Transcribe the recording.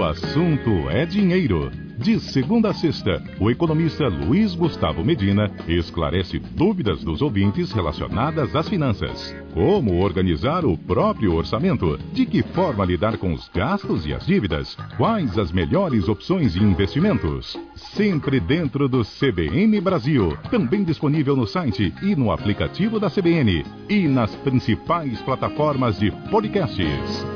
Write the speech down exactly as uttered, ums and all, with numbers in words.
o assunto é dinheiro. De segunda a sexta, o economista Luiz Gustavo Medina esclarece dúvidas dos ouvintes relacionadas às finanças. Como organizar o próprio orçamento? De que forma lidar com os gastos e as dívidas? Quais as melhores opções de investimentos? Sempre dentro do C B N Brasil. Também disponível no site e no aplicativo da C B N. E nas principais plataformas de podcasts.